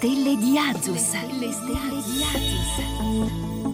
Stelle di Azus. Le stelle di Azus.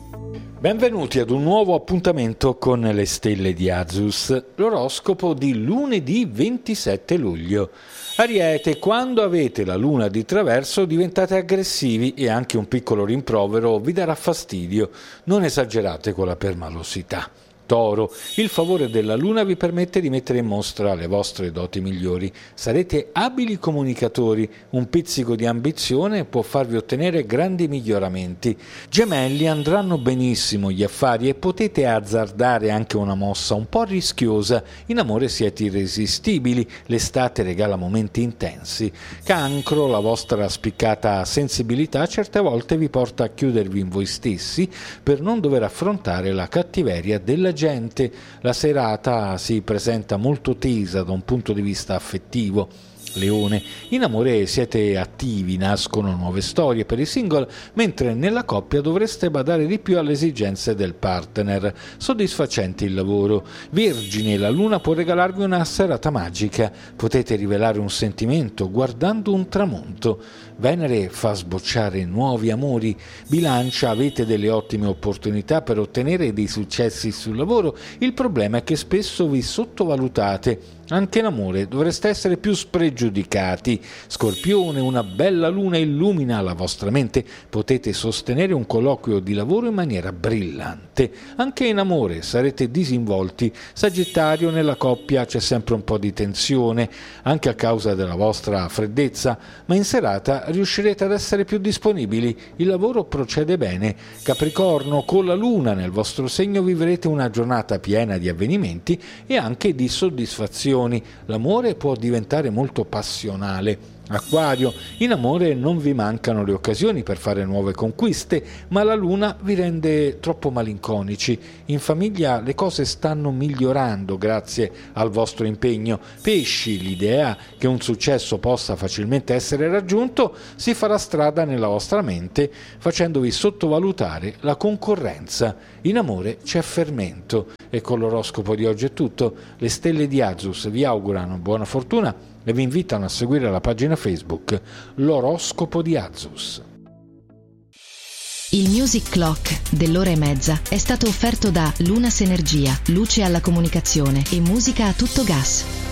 Benvenuti ad un nuovo appuntamento con le stelle di Azus, l'oroscopo di lunedì 27 luglio. Ariete, quando avete la luna di traverso diventate aggressivi e anche un piccolo rimprovero vi darà fastidio. Non esagerate con la permalosità. Toro, il favore della luna vi permette di mettere in mostra le vostre doti migliori. Sarete abili comunicatori, un pizzico di ambizione può farvi ottenere grandi miglioramenti. Gemelli, andranno benissimo gli affari e potete azzardare anche una mossa un po' rischiosa. In amore siete irresistibili, l'estate regala momenti intensi. Cancro, la vostra spiccata sensibilità certe volte vi porta a chiudervi in voi stessi per non dover affrontare la cattiveria della gente. La serata si presenta molto tesa da un punto di vista affettivo. Leone, in amore siete attivi, nascono nuove storie per i single, mentre nella coppia dovreste badare di più alle esigenze del partner. Soddisfacente il lavoro. Vergine, la luna può regalarvi una serata magica. Potete rivelare un sentimento guardando un tramonto. Venere fa sbocciare nuovi amori. Bilancia, avete delle ottime opportunità per ottenere dei successi sul lavoro. Il problema è che spesso vi sottovalutate. Anche in amore dovreste essere più spregiudicati. Scorpione, una bella luna illumina la vostra mente. Potete sostenere un colloquio di lavoro in maniera brillante. Anche in amore sarete disinvolti. Sagittario, nella coppia c'è sempre un po' di tensione, anche a causa della vostra freddezza, ma in serata riuscirete ad essere più disponibili. Il lavoro procede bene. Capricorno, con la luna nel vostro segno vivrete una giornata piena di avvenimenti e anche di soddisfazioni. L'amore può diventare molto passionale. Acquario, in amore non vi mancano le occasioni per fare nuove conquiste, ma la luna vi rende troppo malinconici. In famiglia le cose stanno migliorando grazie al vostro impegno. Pesci, l'idea che un successo possa facilmente essere raggiunto si farà strada nella vostra mente, facendovi sottovalutare la concorrenza. In amore c'è fermento. E con l'oroscopo di oggi è tutto. Le stelle di Azus vi augurano buona fortuna e vi invitano a seguire la pagina Facebook L'oroscopo di Azus. Il Music Clock dell'ora e mezza è stato offerto da Lunas Energia, luce alla comunicazione e musica a tutto gas.